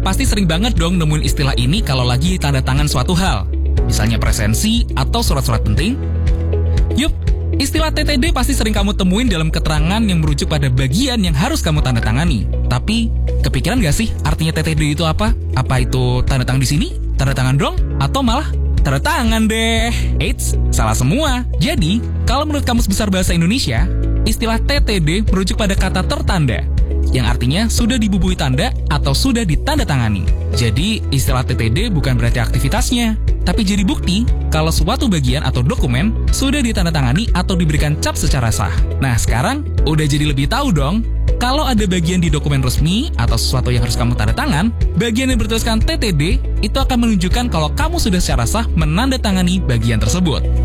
pasti sering banget dong nemuin istilah ini kalau lagi tanda tangan suatu hal. Misalnya presensi atau surat-surat penting. Yup, istilah TTD pasti sering kamu temuin dalam keterangan yang merujuk pada bagian yang harus kamu tanda tangani. Tapi, kepikiran gak sih artinya TTD itu apa? Apa itu tanda tangan di sini? Tanda tangan dong? Atau malah tanda tangan deh? Eits, salah semua. Jadi, kalau menurut Kamus Besar Bahasa Indonesia, istilah TTD merujuk pada kata tertanda, yang artinya sudah dibubuhi tanda atau sudah ditandatangani. Jadi, istilah TTD bukan berarti aktivitasnya, tapi jadi bukti kalau suatu bagian atau dokumen sudah ditandatangani atau diberikan cap secara sah. Nah, sekarang udah jadi lebih tahu dong, kalau ada bagian di dokumen resmi atau sesuatu yang harus kamu tanda tangan, bagian yang bertuliskan TTD itu akan menunjukkan kalau kamu sudah secara sah menandatangani bagian tersebut.